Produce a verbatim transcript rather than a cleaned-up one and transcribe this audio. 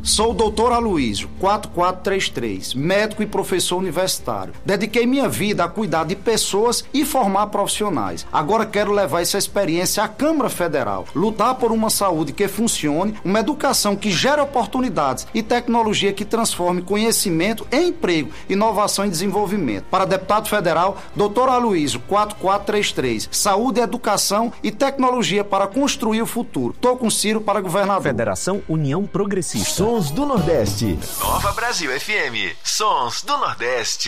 Sou o doutor Aloysio, quatro quatro três três, médico e professor universitário. Dediquei minha vida a cuidar de pessoas e formar profissionais. Agora quero levar essa experiência à Câmara Federal, lutar por uma saúde que funcione, uma educação que gere oportunidades e tecnologia que transforme conhecimento em emprego, inovação e desenvolvimento. Para deputado federal, doutor Aloysio, quatro quatro três três. Saúde, educação e tecnologia para construir o futuro. Tô com Ciro para governador. Federação União Progressista. Sons do Nordeste. Nova Brasil F M. Sons do Nordeste.